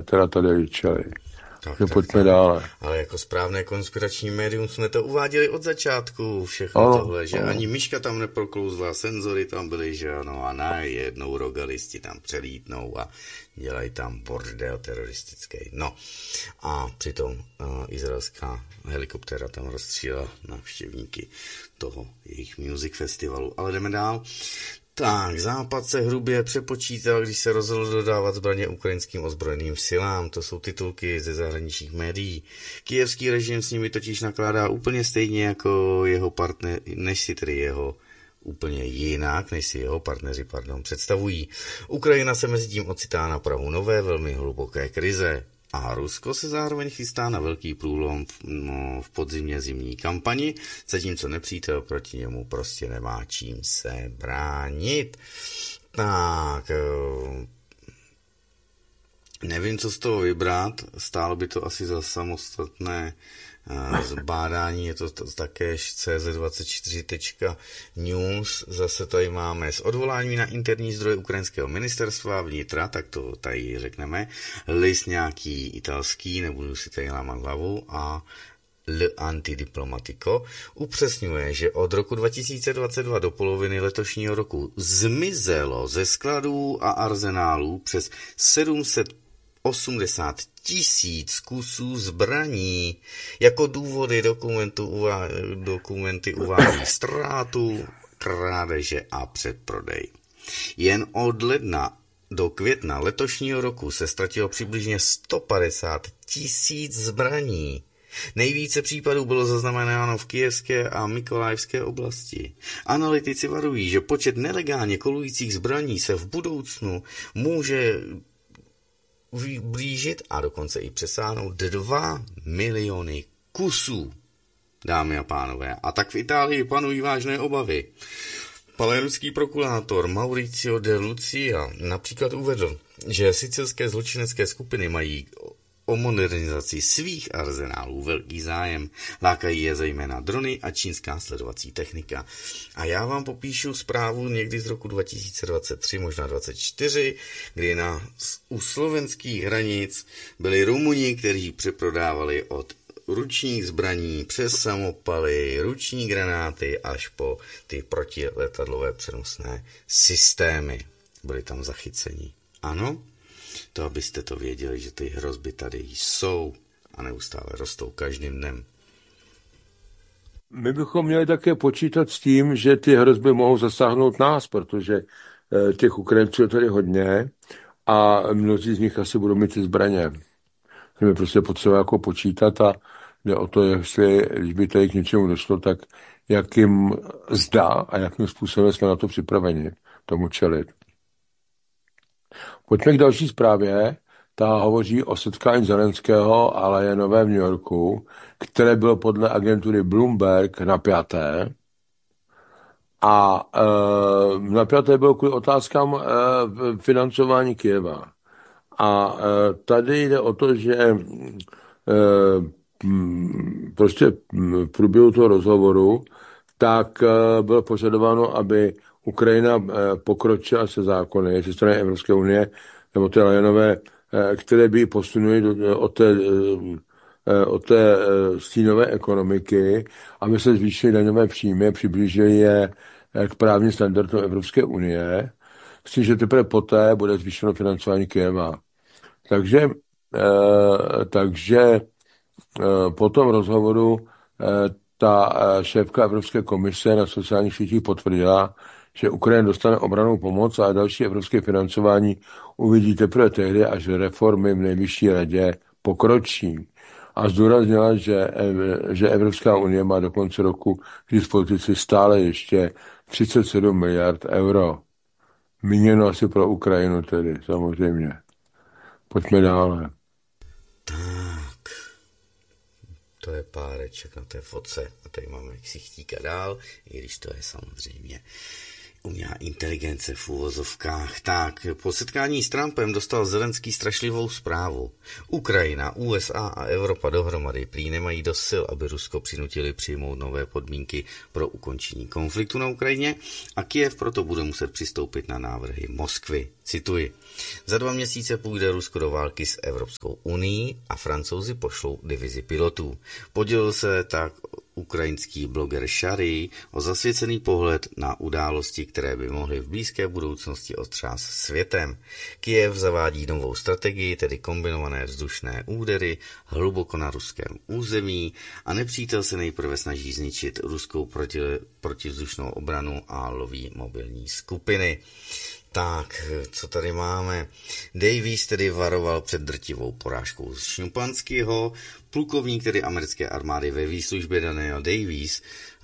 teda tady líčili. Tak, pojďme dále. Ale jako správné konspirační médium jsme to uváděli od začátku, všechno tohle, že ani myška tam neproklouzla, senzory tam byly, že ano, a najednou rogalisti tam přelítnou a dělají tam bordel teroristický. No a přitom izraelská helikoptéra tam rozstřílela návštěvníky toho jejich music festivalu. Ale jdeme dál. Tak, Západ se hrubě přepočítal, když se rozhodl dodávat zbraně ukrajinským ozbrojeným silám. To jsou titulky ze zahraničních médií. Kyjevský režim s nimi totiž nakládá úplně stejně jako jeho partner, než si jeho partneři představují. Ukrajina se mezi tím ocitá na prahu nové, velmi hluboké krize. A Rusko se zároveň chystá na velký průlom v podzimně zimní kampani, zatímco nepřítel proti němu prostě nemá čím se bránit. Tak, nevím, co z toho vybrat, stálo by to asi za samostatné zbádání, je to také cz24.news, zase tady máme s odvoláním na interní zdroje ukrajinského ministerstva vnitra, tak to tady řekneme, list nějaký italský, nebudu si tady lámat hlavu, a Antidiplomatico upřesňuje, že od roku 2022 do poloviny letošního roku zmizelo ze skladů a arzenálů přes 780 000 kusů zbraní. Jako důvody dokumenty uvádí ztrátu, krádeže a předprodej. Jen od ledna do května letošního roku se ztratilo přibližně 150 000 zbraní. Nejvíce případů bylo zaznamenáno v kyjevské a mykolajivské oblasti. Analytici varují, že počet nelegálně kolujících zbraní se v budoucnu může blížit a dokonce i přesáhnout 2 miliony kusů, dámy a pánové. A tak v Itálii panují vážné obavy. Palermský prokurátor Maurizio de Lucia například uvedl, že sicilské zločinecké skupiny mají o modernizaci svých arzenálů velký zájem. Lákají je zejména drony a čínská sledovací technika. A já vám popíšu zprávu někdy z roku 2023, možná 2024, kdy u slovenských hranic byli Rumuni, kteří přeprodávali od ručních zbraní přes samopaly, ruční granáty až po ty protiletadlové přenosné systémy. Byli tam zachyceni. Ano? To, abyste to věděli, že ty hrozby tady jsou a neustále rostou každým dnem. My bychom měli také počítat s tím, že ty hrozby mohou zasáhnout nás, protože těch Ukrajinců je tady hodně a mnozí z nich asi budou mít ty zbraně. My prostě potřeba jako počítat a jde o to, jestli, když by tady k něčemu došlo, tak jakým zdá a jakým způsobem jsme na to připraveni tomu čelit. Pojďme k další zprávě. Ta hovoří o setkání Zelenského a Leyenové v New Yorku, které bylo podle agentury Bloomberg napjaté. A napjaté bylo kvůli otázkám financování Kyjeva. A tady jde o to, že prostě v průběhu toho rozhovoru tak bylo požadováno, aby Ukrajina pokročila se zákony ze strany Evropské unie nebo té Leyenové, které by posunuli od té stínové ekonomiky, aby se zvýšily daňové příjmy, přiblížili je k právním standardům Evropské unie, s tím, že teprve poté bude zvýšeno financování Kyjeva. Takže po tom rozhovoru ta šéfka Evropské komise na sociálních sítích potvrdila, že Ukrajina dostane obrannou pomoc a další evropské financování uvidí teprve tehdy, až reformy v nejvyšší radě pokročí. A zdůraznila, že Evropská unie má do konce roku k dispozici stále ještě 37 miliard euro. Míněno asi pro Ukrajinu tedy, samozřejmě. Pojďme dále. Tak, to je páreček na té fotce a tady máme ksichtíka dál, i když to je samozřejmě Umělá inteligence v uvozovkách. Tak, po setkání s Trumpem dostal Zelenský strašlivou zprávu. Ukrajina, USA a Evropa dohromady prý nemají dost sil, aby Rusko přinutili přijmout nové podmínky pro ukončení konfliktu na Ukrajině a Kyjev proto bude muset přistoupit na návrhy Moskvy. Cituji. Za 2 měsíce půjde Rusko do války s Evropskou unií a Francouzi pošlou divizi pilotů. Podělil se tak ukrajinský bloger Shari o zasvěcený pohled na události, které by mohly v blízké budoucnosti otřást světem. Kyjev zavádí novou strategii, tedy kombinované vzdušné údery hluboko na ruském území a nepřítel se nejprve snaží zničit ruskou protivzdušnou obranu a loví mobilní skupiny. Tak, co tady máme? Davies tedy varoval před drtivou porážkou z Šňupanského. Plukovník tedy americké armády ve výslužbě Daniel Davies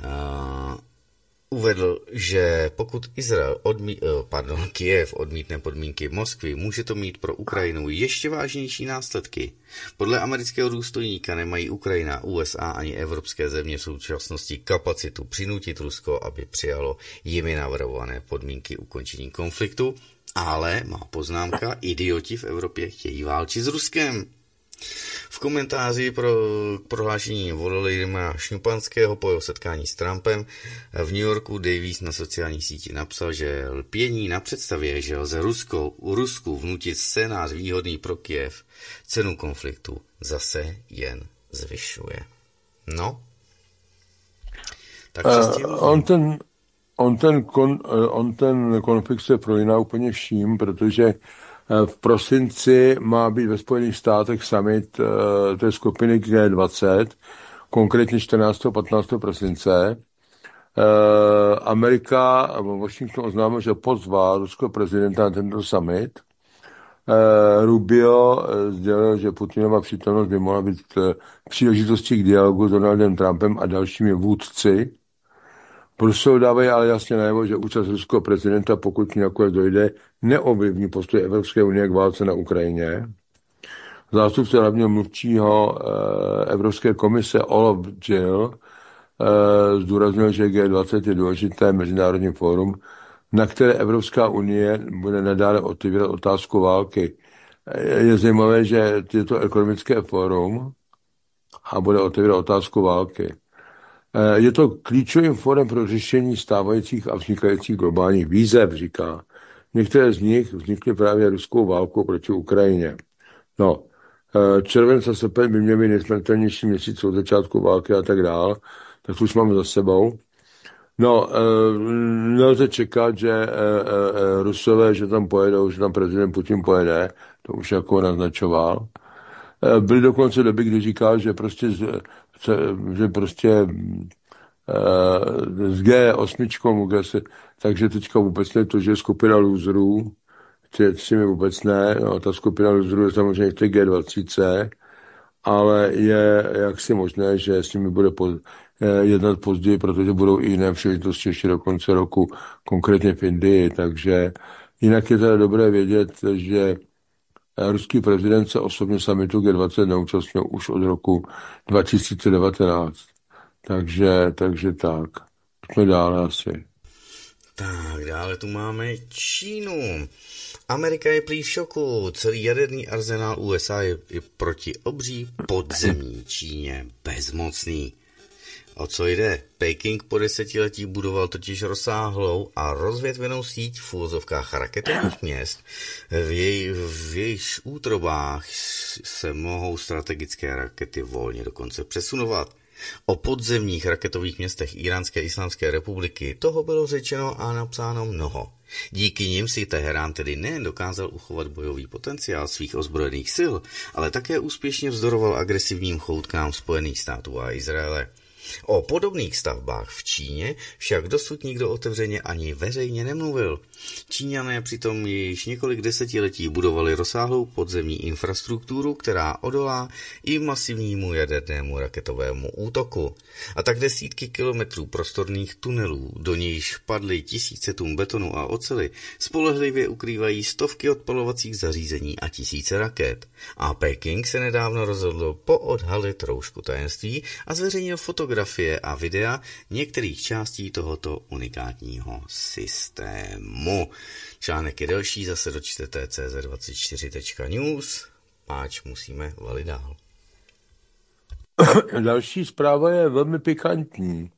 uvedl, že pokud Kyjev odmítne podmínky Moskvy, může to mít pro Ukrajinu ještě vážnější následky. Podle amerického důstojníka nemají Ukrajina, USA ani evropské země v současnosti kapacitu přinutit Rusko, aby přijalo jimi navrhované podmínky ukončení konfliktu, ale má poznámka, idioti v Evropě chtějí válčit s Ruskem. V komentáři pro prohlášení Volodymyra Šňupanského po jeho setkání s Trumpem v New Yorku Davies na sociální síti napsal, že lpění na představě, že lze Rusku vnutit scénář výhodný pro Kyjev, cenu konfliktu zase jen zvyšuje. No, tak s tím... On ten konflikt se prolíná úplně vším, protože v prosinci má být ve Spojených státech summit té skupiny G20, konkrétně 14. a 15. prosince. Amerika, Washington oznámil, že pozval ruského prezidenta na tento summit. Rubio sdělil, že Putinova přítomnost by mohla být příležitostí k dialogu s Donaldem Trumpem a dalšími vůdci. Brusel dávají ale jasně najevo, že účast ruského prezidenta, pokud k nakonec dojde, neovlivní postoj Evropské unie k válce na Ukrajině. Zástupce hlavního mluvčího Evropské komise Olaf Jill zdůraznil, že G20 je důležité mezinárodní fórum, na které Evropská unie bude nadále otevírat otázku války. Je zajímavé, že je to ekonomické fórum a bude otevírat otázku války. Je to klíčovým fórem pro řešení stávajících a vznikajících globálních výzev, říká. Některé z nich vznikly právě ruskou válkou proti Ukrajině. No, červenec a srpen by měly být nejsmrtelnější měsíc od začátku války a tak dál, tak to už máme za sebou. No, nelze čekat, že Rusové, že tam pojedou, že tam prezident Putin pojede, to už jako naznačoval. Byly dokonce doby, kdy říkal, že prostě s G8, takže teďka vůbec ne to, že je skupina loserů, s těmi vůbec ne, no, ta skupina loserů je samozřejmě v té G20, ale je jaksi možné, že s nimi bude jednat později, protože budou i jiné příležitosti ještě do konce roku, konkrétně v Indii, takže jinak je teda dobré vědět, že ruský prezident se osobně summitu G20 neúčastnil už od roku 2019. Takže tak. Pojďme dále asi. Tak, dále tu máme Čínu. Amerika je prý v šoku. Celý jaderný arzenál USA je proti obří podzemní Číně bezmocný. O co jde? Peking po desetiletí budoval totiž rozsáhlou a rozvětvenou síť v úvozovkách raketových měst. V jejich útrobách se mohou strategické rakety volně dokonce přesunovat. O podzemních raketových městech Íránské islámské republiky toho bylo řečeno a napsáno mnoho. Díky nim si Teherán tedy nejen dokázal uchovat bojový potenciál svých ozbrojených sil, ale také úspěšně vzdoroval agresivním choutkám Spojených států a Izraele. O podobných stavbách v Číně však dosud nikdo otevřeně ani veřejně nemluvil. Číňané přitom již několik desetiletí budovali rozsáhlou podzemní infrastrukturu, která odolá i masivnímu jadernému raketovému útoku. A tak desítky kilometrů prostorných tunelů, do nějž padly tisíce tun betonu a oceli, spolehlivě ukrývají stovky odpalovacích zařízení a tisíce raket. A Peking se nedávno rozhodl poodhalit roušku tajemství a zveřejnil fotografii fotografie a videa některých částí tohoto unikátního systému. Článek je delší, zase dočtete cz24.news, páč musíme valit dál. Další zpráva je velmi pikantní.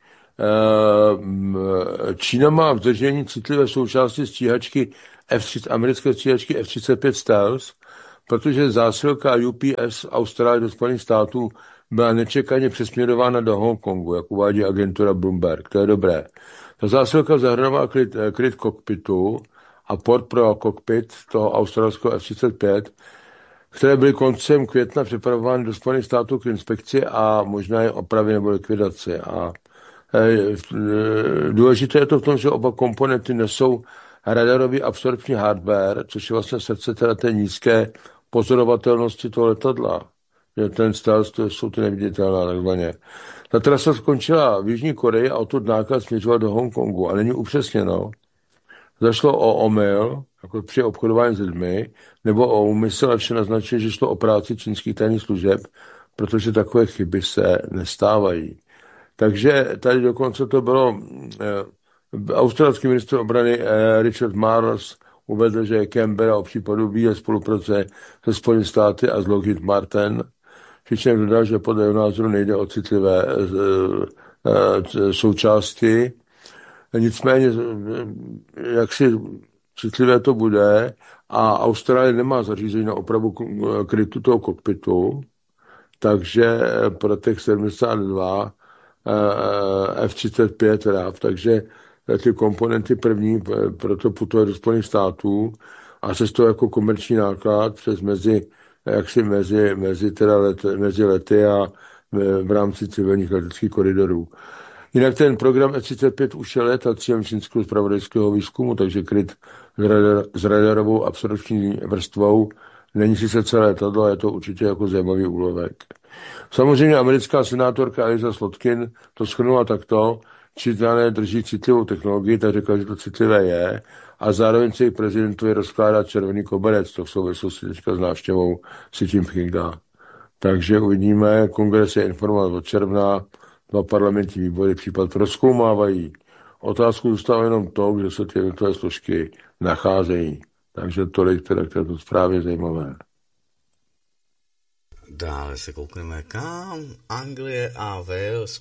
Čína má v držení citlivé součásti stíhačky americké stíhačky F-35 Stealth, protože zásilka UPS Austrálie do Spojených států byla nečekaně přesměrována do Hongkongu, jak uvádí agentura Bloomberg. To je dobré. Ta zásilka zahrnovala kryt kokpitu a port pro kokpit toho australského F-35, které byly koncem května připravovány do Spojených států k inspekci a možná je opravy nebo likvidaci. A důležité je to v tom, že oba komponenty nesou radarový absorpční hardware, což je vlastně srdce teda té nízké pozorovatelnosti toho letadla. Ten stealth, to jsou ty neviditelná takzvaně. Ta trasa skončila v Jižní Koreji a odtud náklad směřoval do Hongkongu a není upřesněno. Zašlo o omyl, jako při obchodování s lidmi, nebo o úmysl, a vše naznačuje, že šlo o práci čínských tajných služeb, protože takové chyby se nestávají. Takže tady dokonce to bylo australský ministr obrany Richard Marles uvedl, že Canberra o případu více spolupracuje se Spojenými státy a s Lockheed Martin. Přičem dodal, že podle jeho názoru nejde o citlivé součásti. Nicméně, jak si citlivé to bude, a Austrálie nemá zařízení na opravu krytu toho kokpitu, takže Protect 72 F-35 RAF, takže ty komponenty první proto putuje do Spojených států a se z toho jako komerční náklad přes mezi lety a v rámci civilních leteckých koridorů. Jinak ten program F-35 už je léta cílem čínského zpravodajského výzkumu, takže kryt s radarovou absorpční vrstvou není sice celé letadlo, ale je to určitě jako zajímavý úlovek. Samozřejmě americká senátorka Eliza Slotkin to shrnula takto, Číňané drží citlivou technologii, tak řekla, že to citlivé je, a zároveň se i prezidentovi rozkládá červený koberec, to v souvislosti teďka s návštěvou Xi Jinpinga. Takže uvidíme, kongres je informovat od června, 2 parlamentní výbory případ prozkoumávají. Otázku zůstává jenom to, kde se ty jednotlivé složky nacházejí. Takže tolik teda k této zprávě zajímavé. Dále se koukneme kam. Anglie a Wales.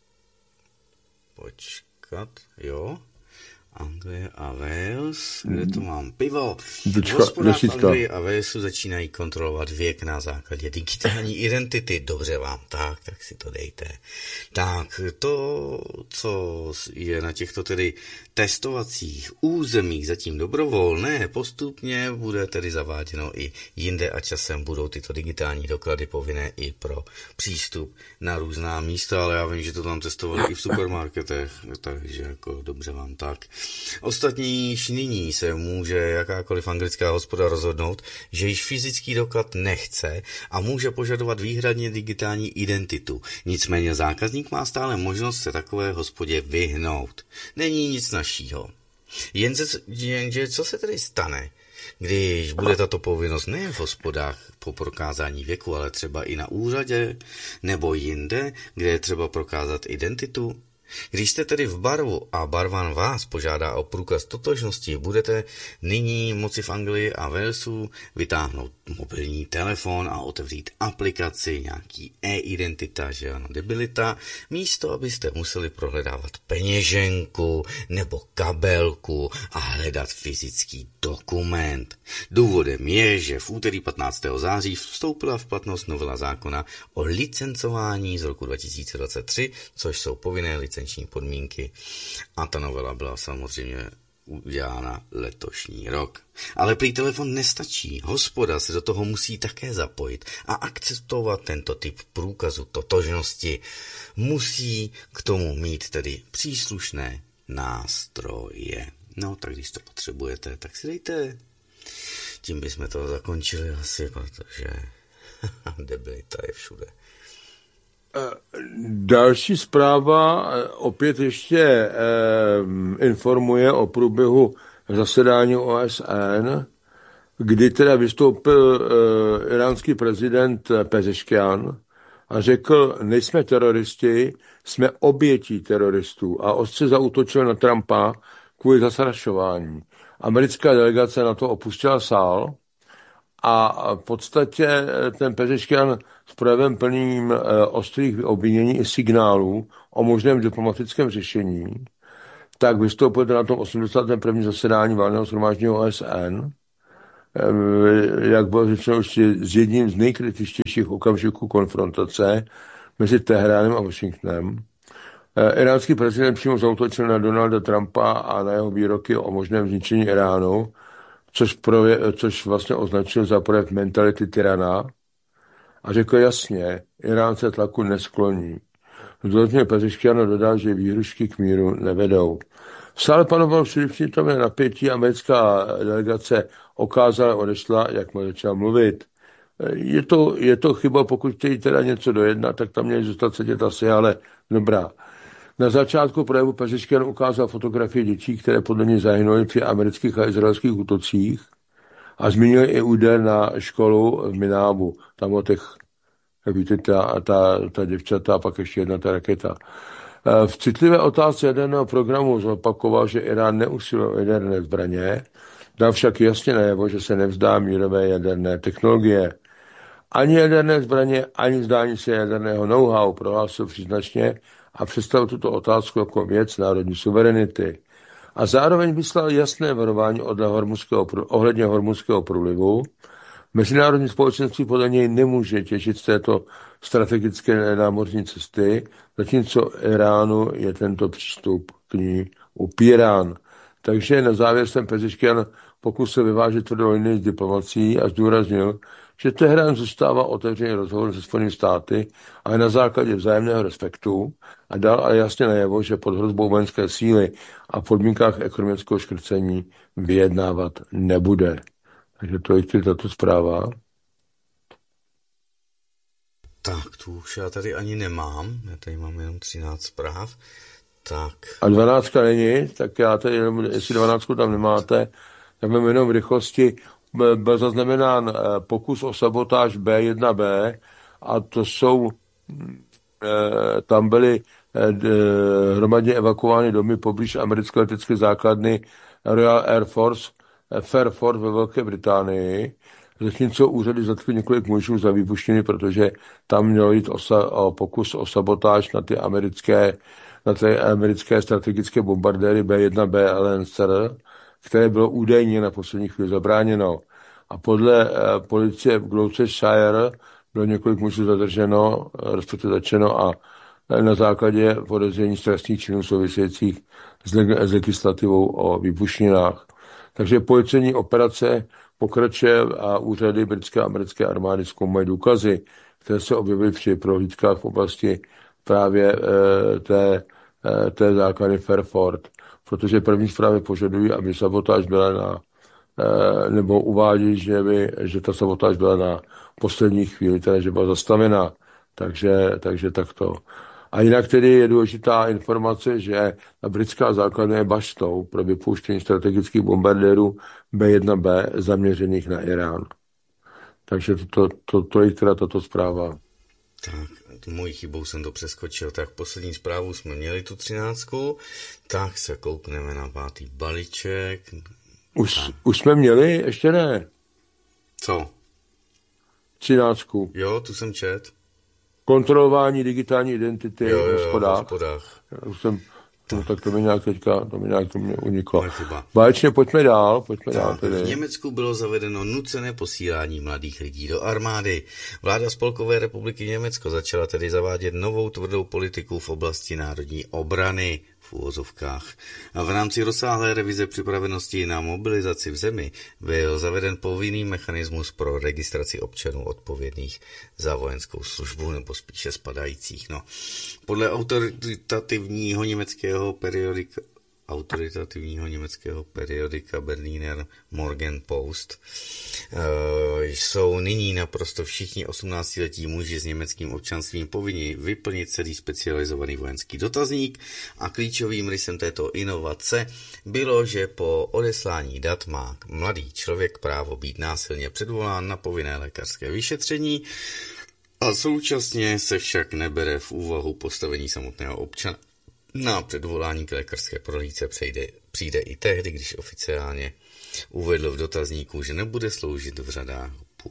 Počkat, jo. Anglie a Wales, kde to mám? Pivo. Hospoda v Anglii a Walesu začínají kontrolovat věk na základě digitální identity. Dobře vám, tak si to dejte. Tak, to, co je na těchto tedy testovacích územích zatím dobrovolné, postupně bude tedy zaváděno i jinde a časem budou tyto digitální doklady povinné i pro přístup na různá místa, ale já vím, že to tam testovali i v supermarketech, takže jako dobře vám tak. Ostatně již nyní se může jakákoliv anglická hospoda rozhodnout, že již fyzický doklad nechce a může požadovat výhradně digitální identitu. Nicméně zákazník má stále možnost se takové hospodě vyhnout. Není nic našího. Jenže co se tedy stane, když bude tato povinnost nejen v hospodách po prokázání věku, ale třeba i na úřadě nebo jinde, kde je třeba prokázat identitu? Když jste tedy v baru a barman vás požádá o průkaz totožnosti, budete nyní moci v Anglii a Walesu vytáhnout mobilní telefon a otevřít aplikaci, nějaký e-identita, že ano, debilita, místo abyste museli prohledávat peněženku nebo kabelku a hledat fyzický dokument. Důvodem je, že v úterý 15. září vstoupila v platnost novela zákona o licencování z roku 2023, což jsou povinné licenční podmínky, a ta novela byla samozřejmě udělána letošní rok. Ale prý telefon nestačí. Hospoda se do toho musí také zapojit a akceptovat tento typ průkazu totožnosti. Musí k tomu mít tedy příslušné nástroje. No, tak když to potřebujete, tak si dejte. Tím bychom to zakončili asi, protože debilita je všude. Další zpráva opět ještě informuje o průběhu zasedání OSN, kdy teda vystoupil iránský prezident Pezeškian a řekl, nejsme teroristi, jsme obětí teroristů a ostře zaútočil na Trumpa kvůli zastrašování. Americká delegace na to opustila sál a v podstatě ten Pezeškian s projevem plným ostrých obvinění i signálů o možném diplomatickém řešení, tak vystoupil na tom 81. zasedání valného shromáždění OSN, jak bylo řečeno, s jedním z nejkritičtějších okamžiků konfrontace mezi Teheránem a Washingtonem. Iránský prezident přímo zaútočil na Donalda Trumpa a na jeho výroky o možném zničení Iránu, což vlastně označil za projev mentality tyrana a řekl jasně, Irán se tlaku neskloní. Zdůraznil Pezeškian dodal, že výhrušky k míru nevedou. V sále panovalo přítomné napětí, americká delegace okázala odešla, jak mu začala mluvit. Je to chyba, pokud chtějí teda něco dojednat, tak tam měli zůstat sedět asi, ale dobrá. Na začátku projevu Pezeškian ukázal fotografie dětí, které podle něj zahynuly při amerických a izraelských útocích a zmínil i úder na školu v Minábu. Tam o těch, jak víte, ta děvčata a pak ještě jedna ta raketa. V citlivé otázce jaderného programu zopakoval, že Irán neusiluje o jaderné zbraně, dal však jasně najevo, že se nevzdá mírové jaderné technologie. Ani jaderné zbraně, ani vzdání se jaderného know-how prohlásil příznačně a představil tuto otázku jako věc národní suverenity. A zároveň vyslal jasné varování ohledně Hormuzského průlivu. Mezinárodní společenství podle něj nemůže těžit z této strategické námořní cesty, zatímco Iránu je tento přístup k ní upírán. Takže na závěr jsem Pezeškian pokusil vyvážet tvrdou linii s diplomací a zdůraznil, že Teherán zůstává otevřený rozhovor se Spojenými státy, ale na základě vzájemného respektu a dal ale jasně najevo, že pod hrozbou vojenské síly a v podmínkách ekonomického škrcení vyjednávat nebude. Takže to je tato zpráva. Tak, tu už já tady ani nemám. Já tady mám jenom 13 zpráv. Tak. A 12 není, tak já tady jenom, jestli 12 tam nemáte, tak mám jenom v rychlosti. Byl zaznamenán pokus o sabotáž B1B a to jsou, tam byly hromadně evakuovány domy poblíž americké letecké základny Royal Air Force, Fairford ve Velké Británii, zatímco úřady zatkly několik mužů za výbušniny, protože tam mělo jít o pokus o sabotáž na ty americké strategické bombardéry B1B Lancer, které bylo údajně na poslední chvíli zabráněno. A podle policie v Gloucestershire bylo několik mužů zadrženo, respektive začeno a na základě podezření z trestných činů souvisejících s legislativou o výbušninách. Takže policejní operace pokračuje a úřady britské a americké armády zkoumají důkazy, které se objevily při prohlídkách v oblasti právě té základny Fairford, protože první zprávy požadují, aby sabotáž byla nebo uvádí, že ta sabotáž byla na poslední chvíli, teda že byla zastavena. Takže takto. A jinak tedy je důležitá informace, že ta britská základna je baštou pro vypouštění strategických bombardérů B1B zaměřených na Irán. Takže to je teda tato zpráva. Tak, mojí chybou jsem to přeskočil. Tak poslední zprávu jsme měli tu 13. Tak se koukneme na 5. balíček. Už jsme měli? Ještě ne. Co? 13. Jo, tu jsem čet. Kontrolování digitální identity v hospodách. Tak to mi nějak uniklo. Báječně, pojďme dál. V Německu bylo zavedeno nucené posílání mladých lidí do armády. Vláda Spolkové republiky Německo začala tedy zavádět novou tvrdou politiku v oblasti národní obrany v úvozovkách. A v rámci rozsáhlé revize připravenosti na mobilizaci v zemi byl zaveden povinný mechanismus pro registraci občanů odpovědných za vojenskou službu, nebo spíše spadajících. No. Podle autoritativního německého periodika Berliner Morgenpost jsou nyní naprosto všichni 18letí muži s německým občanstvím povinni vyplnit celý specializovaný vojenský dotazník a klíčovým rysem této inovace bylo, že po odeslání dat má mladý člověk právo být násilně předvolán na povinné lékařské vyšetření A současně se však nebere v úvahu postavení samotného občana. Na předvolání k lékařské prohlídce přijde i tehdy, když oficiálně uvedl v dotazníku, že nebude sloužit v řadách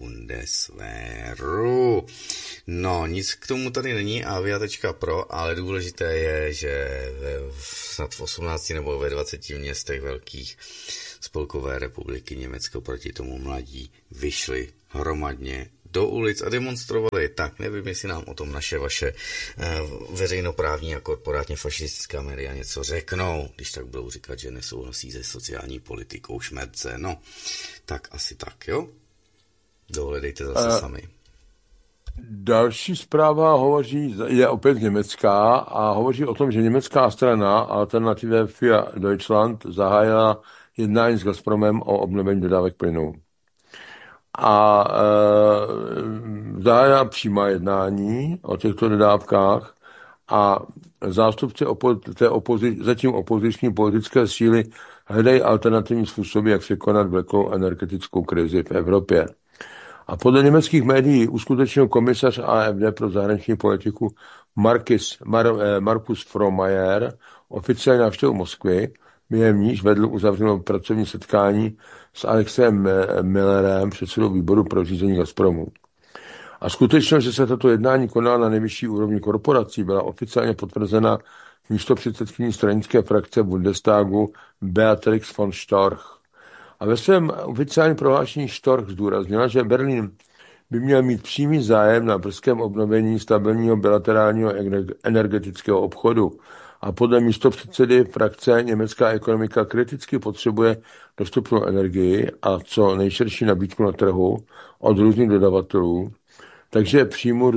Bundeswehru. No, nic k tomu tady není Avia.pro, ale důležité je, že snad v 18 nebo ve 20 městech velkých Spolkové republiky Německo proti tomu mladí vyšli hromadně do ulic a demonstrovali. Tak nevím, jestli nám o tom vaše veřejnoprávní a korporátně fašistická média něco řeknou, když tak budou říkat, že nesouhlasí se sociální politikou Šmerce. No, tak asi tak, jo? Dohledejte zase sami. Další zpráva je opět německá a hovoří o tom, že německá strana Alternative für Deutschland zahájila jednání s Gazpromem o obnovení dodávek plynu. A zahájila přímá jednání o těchto dodávkách a zástupci zatím opoziční politické síly hledají alternativní způsoby, jak překonat vleklou energetickou krizi v Evropě. A podle německých médií uskutečnil komisař AfD pro zahraniční politiku Markus Frohnmayer oficiální návštěvu Moskvy, během níž vedl uzavřenou pracovní setkání s Alexem Millerem, předsedou výboru pro řízení Gazpromu. A skutečnost, že se tato jednání konala na nejvyšší úrovni korporací, byla oficiálně potvrzena místopředsedkyní stranické frakce Bundestagu Beatrix von Storch. A ve svém oficiálním prohlášení Storch zdůraznila, že Berlín by měl mít přímý zájem na brzkém obnovení stabilního bilaterálního energetického obchodu. A podle místopředsedy frakce německá ekonomika kriticky potřebuje dostupnou energii a co nejširší nabídku na trhu od různých dodavatelů. Takže příjmu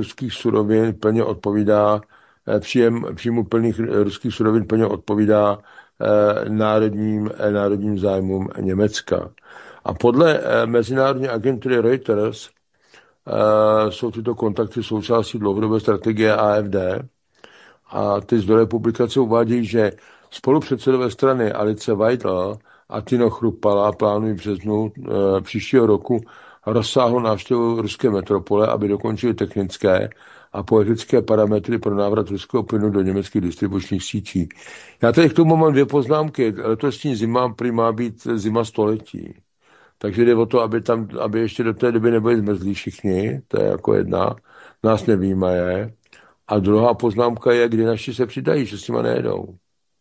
plných ruských surovin plně odpovídá národním zájmům Německa. A podle mezinárodní agentury Reuters jsou tyto kontakty součástí dlouhodobé strategie AfD a ty zdroje publikace uvádějí, že spolupředsedové strany Alice Weidel a Tino Chrupala plánují v březnu příštího roku rozsáhlou návštěvu ruské metropole, aby dokončili technické a politické parametry pro návrat ruského plynu do německých distribučních sítí. Já tady k tomu mám 2 poznámky. Letosní zima prý má být zima století. Takže jde o to, aby ještě do té doby nebyli zmrzlí všichni. To je jako jedna. Nás nevyjímaje. A druhá poznámka je, kdy naši se přidají, že s nima nejedou.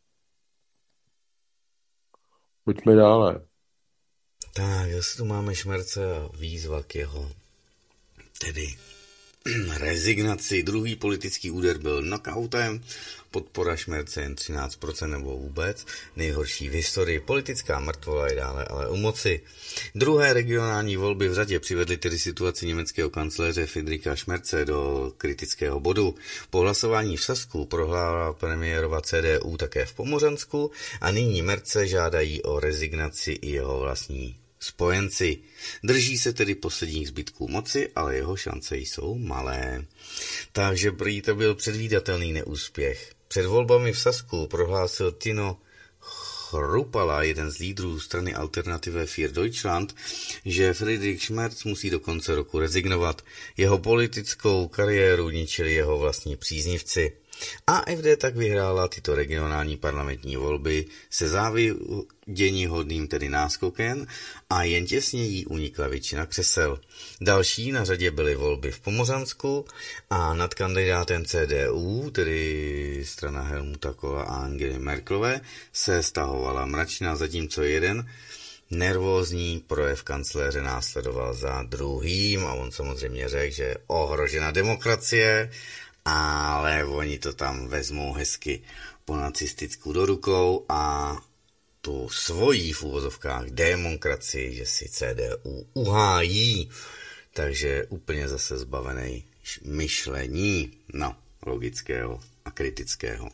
Pojďme dále. Tak, zase tu máme Šmerce a výzva k jeho tedy rezignaci. Druhý politický úder byl knockoutem, podpora Šmerce jen 13% nebo vůbec, nejhorší v historii. Politická mrtvola je dále ale u moci. Druhé regionální volby v řadě přivedly tedy situaci německého kancléře Friedricha Šmerce do kritického bodu. Po hlasování v Sasku prohrála premiérova CDU také v Pomořansku a nyní Merce žádají o rezignaci i jeho vlastní spojenci. Drží se tedy posledních zbytků moci, ale jeho šance jsou malé. Takže prý to byl předvídatelný neúspěch. Před volbami v Sasku prohlásil Tino Chrupala, jeden z lídrů strany Alternative für Deutschland, že Friedrich Schmerz musí do konce roku rezignovat. Jeho politickou kariéru ničili jeho vlastní příznivci. AfD tak vyhrála tyto regionální parlamentní volby se záviděníhodným tedy náskokem a jen těsně jí unikla většina křesel. Další na řadě byly volby v Pomořansku a nad kandidátem CDU, tedy strana Helmuta Kohla a Angely Merkelové, se stahovala mračna, zatímco jeden nervózní projev kancléře následoval za druhým a on samozřejmě řekl, že je ohrožena demokracie, ale oni to tam vezmou hezky po nacisticku do rukou a tu svojí v úvozovkách demokracii, že si CDU uhájí, takže úplně zase zbavený myšlení, no, logického a kritického.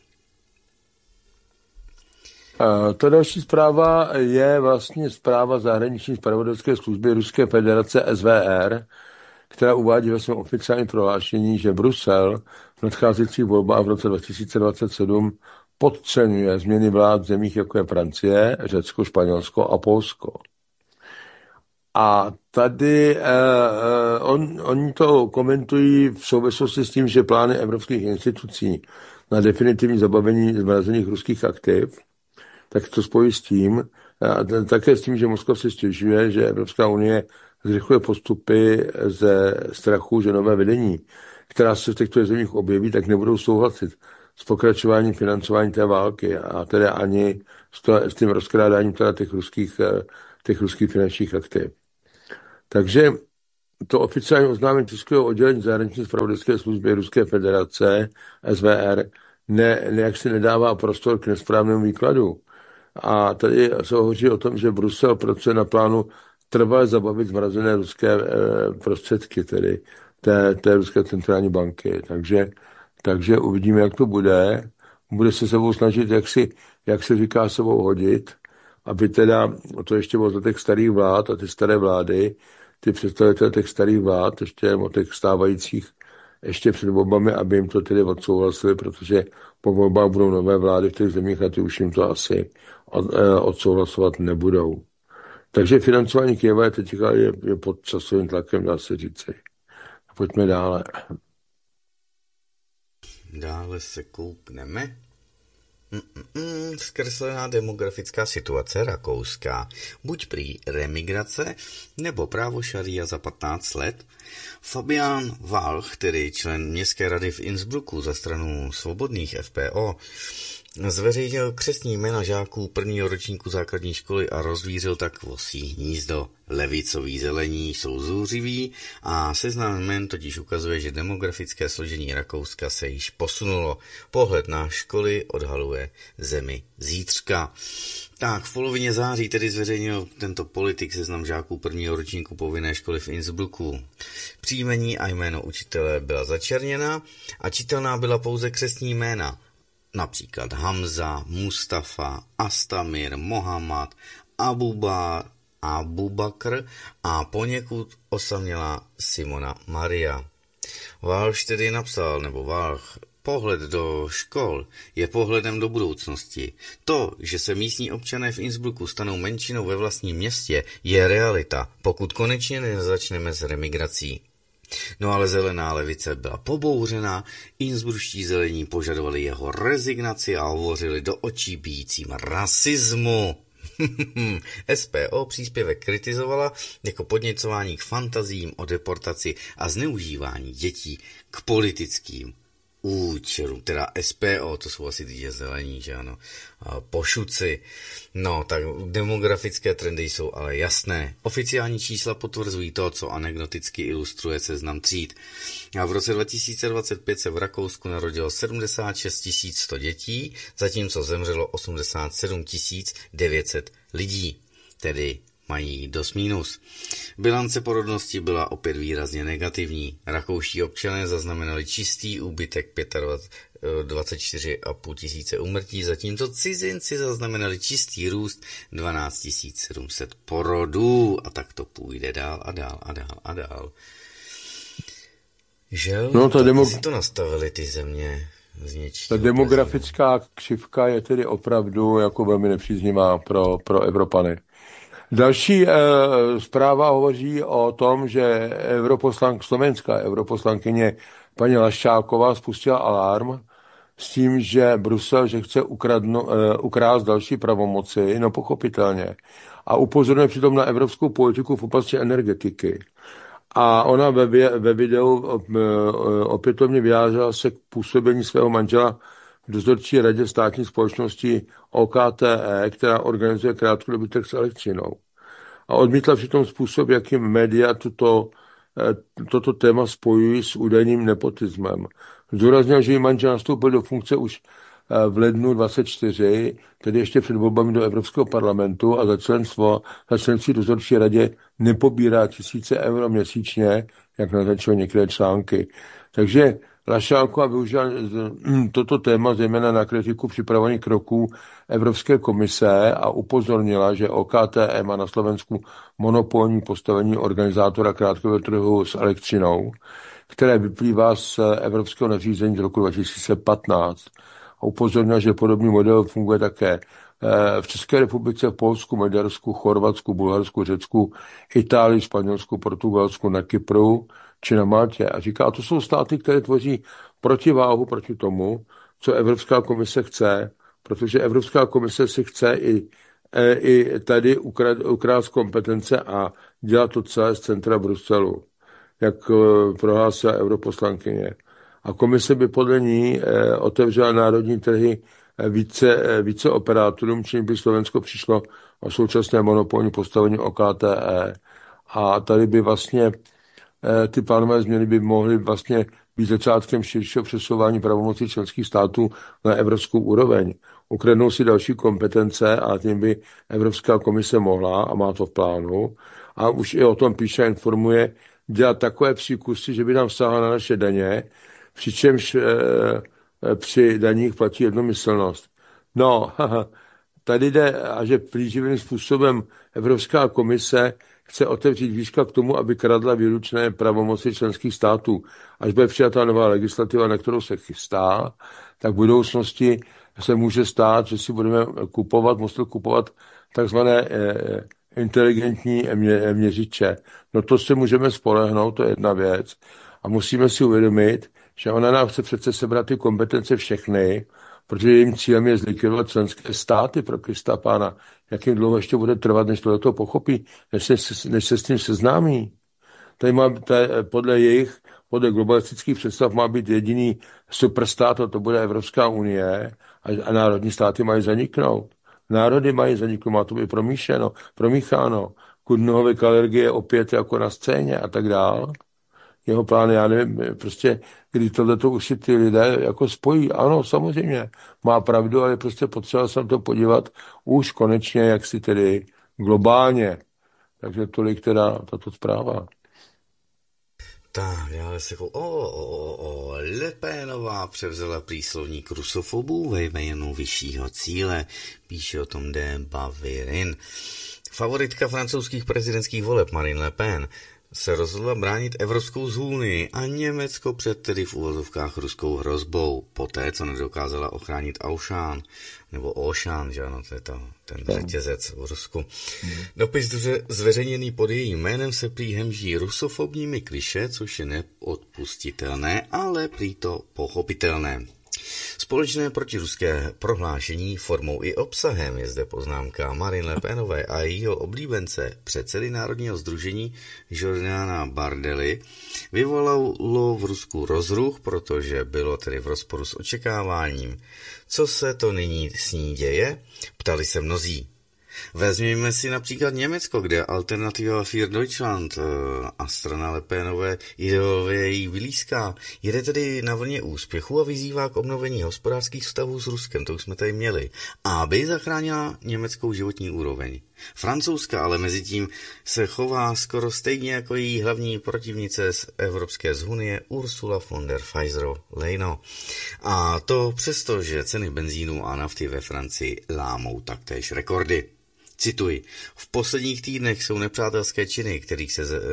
Ta další zpráva je vlastně zpráva zahraniční zpravodajské služby Ruské federace SVR, která uvádí ve svém oficiálním prohlášení, že Brusel v nadcházejících volbách v roce 2027 podceňuje změny vlád v zemích, jako je Francie, Řecko, Španělsko a Polsko. A tady oni to komentují v souvislosti s tím, že plány evropských institucí na definitivní zabavení zmrazených ruských aktiv, tak to spojí s tím, a také s tím, že Moskva si stěžuje, že Evropská unie zrychluje postupy ze strachu, že nové vedení, která se v těchto zemích objeví, tak nebudou souhlasit s pokračováním financování té války a tedy ani s tím rozkrádáním teda těch ruských finančních aktiv. Takže to oficiální oznámení tiskového oddělení zahraniční zpravodajské služby Ruské federace, SVR, jak se nedává prostor k nesprávnému výkladu. A tady se hovoří o tom, že Brusel pracuje na plánu trvale zabavit zmrazené ruské prostředky, tedy té ruské centrální banky. Takže uvidíme, jak to bude. Bude se sebou snažit, jak se říká, sebou hodit, aby teda to ještě bylo za těch starých vlád a ty staré vlády, ty představitelé těch starých vlád, ještě o těch stávajících, ještě před volbami, aby jim to tedy odsouhlasili, protože po volbách budou nové vlády v těch zemích a ty už jim to asi odsouhlasovat nebudou. Takže financování Kyjeva je teď je pod časovým tlakem, dá se říci. Pojďme dále. Dále se koukneme. Zkreslená demografická situace Rakouska. Buď prý remigrace, nebo právo šaria za 15 let. Fabian Walch, tedy člen městské rady v Innsbrucku za stranu svobodných FPO, zveřejnil křestní jména žáků prvního ročníku základní školy a rozvířil tak vosí hnízdo. Levicoví zelení jsou zouřiví a seznam jmen totiž ukazuje, že demografické složení Rakouska se již posunulo. Pohled na školy odhaluje zemi zítřka. Tak, v polovině září tedy zveřejnil tento politik seznam žáků prvního ročníku povinné školy v Innsbrucku. Příjmení a jméno učitele byla začerněna a čitelná byla pouze křestní jména. Například Hamza, Mustafa, Astamir, Mohammad, Abubakr a poněkud osamělá Simona Maria. Walch tedy napsal, pohled do škol je pohledem do budoucnosti. To, že se místní občané v Innsbrucku stanou menšinou ve vlastním městě, je realita, pokud konečně nezačneme s remigrací. No ale zelená levice byla pobouřena, innsbruští zelení požadovali jeho rezignaci a hovořili do očí bijícím rasismu. SPO příspěvek kritizovala jako podněcování k fantazím o deportaci a zneužívání dětí k politickým účelům. Teda SPO, to jsou asi ty zelení, že ano, pošuci. No, tak demografické trendy jsou ale jasné. Oficiální čísla potvrzují to, co anekdoticky ilustruje seznam tříd. A v roce 2025 se v Rakousku narodilo 76 100 dětí, zatímco zemřelo 87 900 lidí, tedy mají dost mínus. Bilance porodnosti byla opět výrazně negativní. Rakouští občané zaznamenali čistý úbytek 24,5 tisíce úmrtí, zatímco cizinci zaznamenali čistý růst 12 700 porodů. A tak to půjde dál a dál a dál a dál. Žel, si to nastavili ty země. Ta demografická křivka je tedy opravdu jako velmi nepříznivá pro Evropany. Další zpráva hovoří o tom, že slovenská europoslankyně paní Laščáková spustila alarm s tím, že Brusel chce ukrást další pravomoci, no pochopitelně, a upozorňuje přitom na evropskou politiku v oblasti energetiky. A ona ve videu opětovně vyjádřila se k působení svého manžela v dozorčí radě státní společnosti OKTE, která organizuje krátkodobý trh s elektřinou. A odmítla přitom způsob, jakým média toto téma spojují s údajným nepotismem. Zdůraznil, že její manžel nastoupil do funkce už v lednu 2024, tedy ještě před volbami do Evropského parlamentu, a za členství dozorčí radě nepobírá tisíce euro měsíčně, jak naznačují některé články. Takže Laščáková využila toto téma zejména na kritiku připravených kroků Evropské komise a upozornila, že OKTE má na Slovensku monopolní postavení organizátora krátkodobého trhu s elektřinou, které vyplývá z evropského nařízení z roku 2015. A upozornila, že podobný model funguje také v České republice, v Polsku, Maďarsku, Chorvatsku, Bulharsku, Řecku, Itálii, Španělsku, Portugalsku, na Kypru či na Maltě. A říká, to jsou státy, které tvoří protiváhu proti tomu, co Evropská komise chce, protože Evropská komise si chce i tady ukrást kompetence a dělat to celé z centra Bruselu, jak prohlásila europoslankyně. A komise by podle ní otevřela národní trhy více operátorům, čím by Slovensko přišlo o současné monopolní postavení OKTE. A tady by vlastně ty plánové změny by mohly vlastně být začátkem širšího přesouvání pravomocí členských států na evropskou úroveň. Ukradnou si další kompetence a tím by Evropská komise mohla, a má to v plánu, a už i o tom píše a informuje, dělat takové příkusy, že by nám sáhla na naše daně, přičemž při daních platí jednomyslnost. No, tady jde, a že plíživým způsobem Evropská komise chce otevřít výška k tomu, aby kradla výlučné pravomoci členských států. Až bude přijatá nová legislativa, na kterou se chystá, tak v budoucnosti se může stát, že si budeme muset kupovat takzvané inteligentní měřiče. No to si můžeme spolehnout, to je jedna věc. A musíme si uvědomit, že ona nám chce přece sebrat ty kompetence všechny, protože jejím cílem je zlikvidovat členské státy pro Krista Pána. Jak jim dlouho ještě bude trvat, než to pochopí, než se s tím seznámí. Podle globalistických představ má být jediný superstát, a to bude Evropská unie, a národní státy mají zaniknout. Národy mají zaniknout, má to být promícháno. Kudnohovy alergie opět jako na scéně a tak dál. Jeho plán, já nevím, prostě, kdy tohleto už si ty lidé jako spojí. Ano, samozřejmě, má pravdu, ale prostě potřeba se na to podívat už konečně, jak si tedy globálně. Takže tolik teda tato zpráva. Tak, dále se Le Penová převzala prý slovník rusofobů ve jménu vyššího cíle, píše o tom de Bavirin. Favoritka francouzských prezidentských voleb Marine Le Pen se rozhodla bránit Evropskou unii a Německo před tedy v uvozovkách ruskou hrozbou, poté, co nedokázala ochránit Auchan, že ano, to je ten řetězec v Rusku. Dopis zveřejněný pod jejím jménem se prý hemží rusofobními kliše, což je neodpustitelné, ale prý to pochopitelné. Společné protiruské prohlášení formou i obsahem je zde poznámka Marine Le Penové a jejího oblíbence, předsedy Národního sdružení Jordana Bardely, vyvolalo v Rusku rozruch, protože bylo tedy v rozporu s očekáváním. Co se to nyní s ní děje? Ptali se mnozí. Vezměme si například Německo, kde Alternativa für Deutschland a strana Le Penové ideově jí vylíská. Jede tedy na vlně úspěchu a vyzývá k obnovení hospodářských vztahů s Ruskem, to už jsme tady měli, aby zachránila německou životní úroveň. Francouzska ale mezi tím se chová skoro stejně jako její hlavní protivnice z Evropské unie Ursula von der Leyen. A to přesto, že ceny benzínu a nafty ve Francii lámou taktéž rekordy. Cituji, v posledních týdnech jsou nepřátelské činy, kterých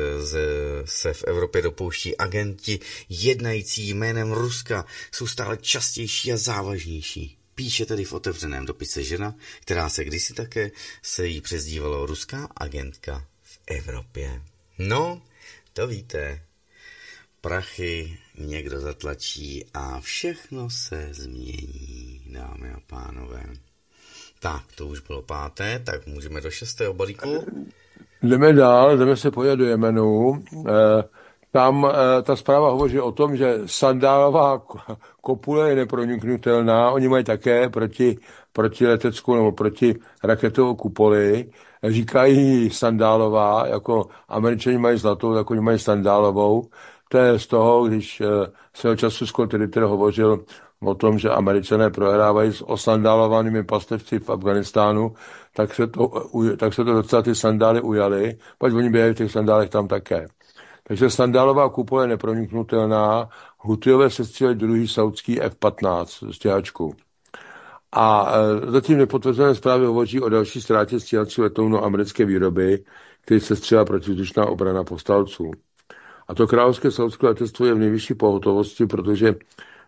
se v Evropě dopouští agenti jednající jménem Ruska, jsou stále častější a závažnější. Píše tedy v otevřeném dopise žena, která se kdysi také se jí přezdívalo ruská agentka v Evropě. No, to víte, prachy někdo zatlačí a všechno se změní, dámy a pánové. Tak, to už bylo 5., tak můžeme do 6. balíku. Jdeme dál, jdeme se podívat do Jemenu. Tam ta zpráva hovoří o tom, že sandálová kopule je neproniknutelná. Oni mají také proti leteckou nebo proti raketovou kupoli. Říkají sandálová, jako Američani mají zlatou, tak oni mají sandálovou. To je z toho, když svého času Scott Ritter hovořil o tom, že Američané prohrávají s osandálovanými pastevci v Afganistánu, tak se to docela ty sandály ujaly, pak oni běhají v těch sandálech tam také. Takže sandálová kupole je neproniknutelná, Hutijové sestřelili druhý saudský F-15 stíhačku. A zatím nepotvrzené zprávy hovoří o další ztrátě stíhací letounu americké výroby, který sestřelila protivzdušná obrana povstalců. A to královské saudské letectvo je v nejvyšší pohotovosti, protože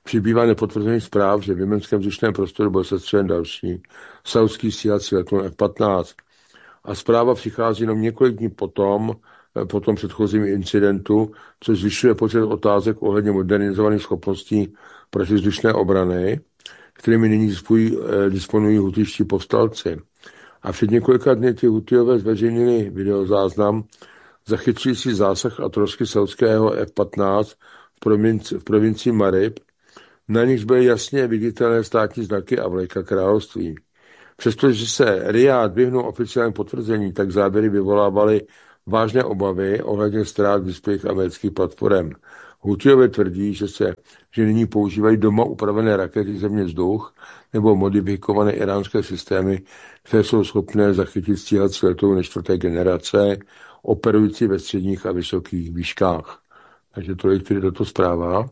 Přibývá nepotvrzených zpráv, že v jemenském vzdušném prostoru byl sestřelen další saudský stíhací letoun F-15. A zpráva přichází jenom několik dní po tom předchozím incidentu, což zvyšuje počet otázek ohledně modernizovaných schopností protivzdušné obrany, kterými nyní disponují hutiští povstalci. A před několika dny ty Hutiové zveřejnili videozáznam zachycující zásah a trosky saudského F-15 v provincii Marib, na nichž byly jasně viditelné státní znaky a vlajka království. Přestože se Rijád vyhnul oficiálním potvrzení, tak záběry vyvolávaly vážné obavy ohledně ztrát vyspělých amerických platform. Hutiové tvrdí, že nyní používají doma upravené rakety země-vzduch nebo modifikované iránské systémy, které jsou schopné zachytit stíhací letouny 4. generace, operující ve středních a vysokých výškách. Takže tolik tedy tato zpráva.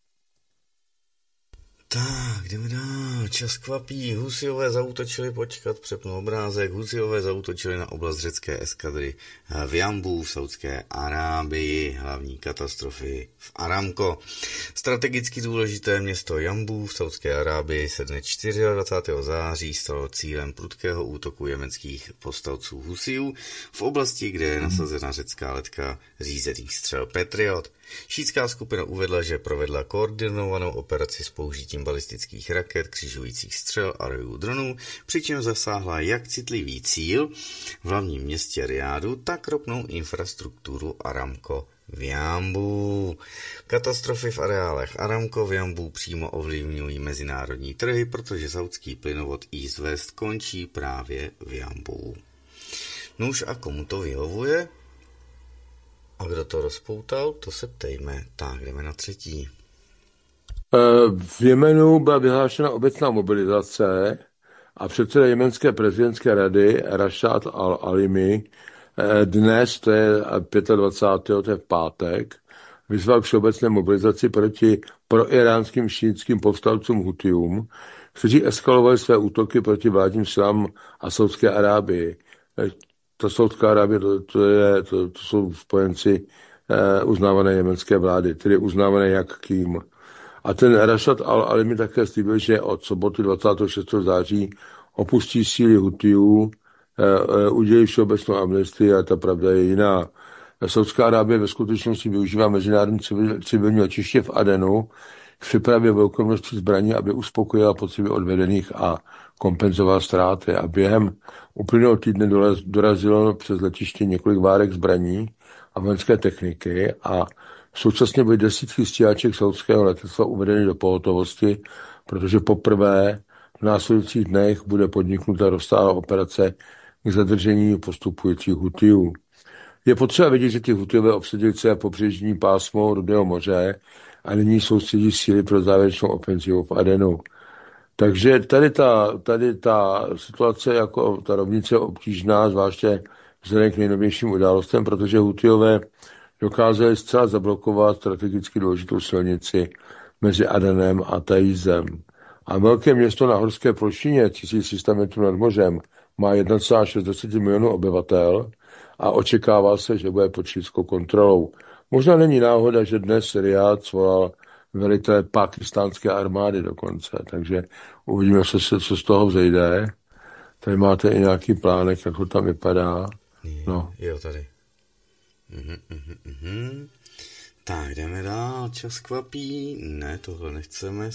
Tak, jdeme dál. Čas kvapí. Husijové zaútočili, počkat, přepnu obrázek. Husijové zaútočili na oblast řecké eskadry v Jambu v Saudské Arábii. Hlavní katastrofy v Aramco. Strategicky důležité město Jambu v Saudské Arábii se dne 24. září stalo cílem prudkého útoku jemenských povstalců Husijů v oblasti, kde je nasazena řecká letka řízených střel Patriot. Šítská skupina uvedla, že provedla koordinovanou operaci s použitím balistických raket, křižujících střel a rojů dronů, přičemž zasáhla jak citlivý cíl v hlavním městě Rijádu, tak ropnou infrastrukturu Aramco v Jambu. Katastrofy v areálech Aramco v Jambu přímo ovlivňují mezinárodní trhy, protože saudský plynovod East West končí právě v Jambu. Nuž a komu to vyhovuje? A kdo to rozpoutal, to se ptejme. Tak, jdeme na třetí. V Jemenu byla vyhlášena obecná mobilizace a předseda jemenské prezidentské rady Rashad al-Alimi dnes, to je 25. to je v pátek, vyzval k všeobecné mobilizaci proti proiránským šíitským povstalcům Hutijům, kteří eskalovali své útoky proti vládním silám a Saudské Arábii. Ta Saudská Arábie, to jsou spojenci uznávané jemenské vlády, tedy uznávané jak kým. A ten Rashad al-Alimi také slíbil, že od soboty 26. září opustí síly Hutijů, udělí všeobecnou amnestii, a ta pravda je jiná. Saudská Arábie ve skutečnosti využívá mezinárodní civilní letiště v Adenu k přepravě velké množství zbraní, aby uspokojila potřeby odvedených a kompenzovala ztráty. A během uplynulého týdne dorazilo přes letiště několik várek zbraní a vojenské techniky a současně byly desítky stíhaček saudského letectva uvedeny do pohotovosti, protože poprvé v následujících dnech bude podniknuta rozsáhlá operace k zadržení postupujících Hutijů. Je potřeba vidět, že ti Hutijové obsadili celé pobřežní pásmo Rudého moře a nyní soustředí síly pro závěrečnou ofenzivu v Adenu. Takže tady ta situace, jako ta rovnice je obtížná, zvláště vzhledem k nejnovějším událostem, protože Hutijové dokázali zcela zablokovat strategicky důležitou silnici mezi Adenem a Taizem. A velké město na horské plošině 1300 metrů nad mořem má 1,6 milionů obyvatel a očekává se, že bude pod šítskou kontrolou. Možná není náhoda, že dnes Rijád svolal velitele pákistánské armády dokonce, takže uvidíme, co z toho vzejde. Tady máte i nějaký plánek, jak to tam vypadá. No. Jo, tady. Tak, jdeme dál, čas kvapí. Ne, tohle nechceme.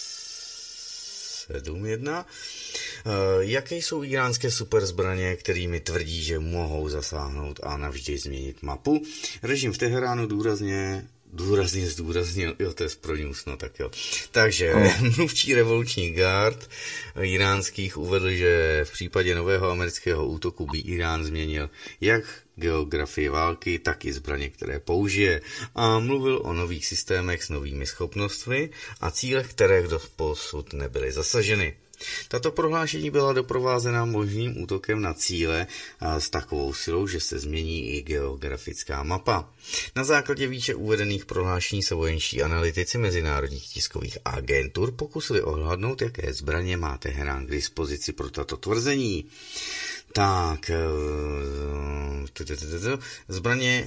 7.1. Jaké jsou iránské superzbraně, kterými tvrdí, že mohou zasáhnout a navždy změnit mapu? Režim v Teheránu důrazně zdůraznil, jo, to je pro news, no tak jo. Takže mluvčí revoluční gard iránských uvedl, že v případě nového amerického útoku by Irán změnil jak geografii války, tak i zbraně, které použije. A mluvil o nových systémech s novými schopnostmi a cílech, které doposud nebyly zasaženy. Tato prohlášení byla doprovázena možným útokem na cíle s takovou silou, že se změní i geografická mapa. Na základě výše uvedených prohlášení se vojenští analytici mezinárodních tiskových agentur pokusili ohladnout, jaké zbraně má Teherán k dispozici pro tato tvrzení. Tak, zbraně,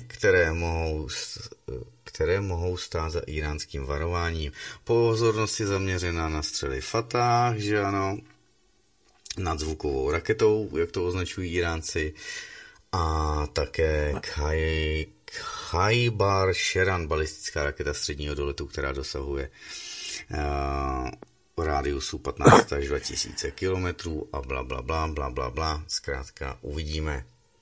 které mohou stát za iránským varováním. Pozornost je zaměřená na střely Fatah, že ano, nadzvukovou raketou, jak to označují Iránci, a také Khaybar Sheran, balistická raketa středního doletu, která dosahuje rádiusu 15 až 2000 kilometrů a bla. Zkrátka uvidíme.